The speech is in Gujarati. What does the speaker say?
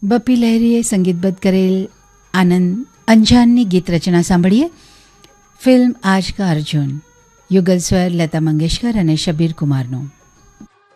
બપ્પી લહેરીએ સંગીતબદ્ધ કરેલ આનંદ અંજાનની ગીત રચના સાંભળીએ. ફિલ્મ આજ કા અર્જુન, યુગલ સ્વર લતા મંગેશકર અને શબીર કુમારનો.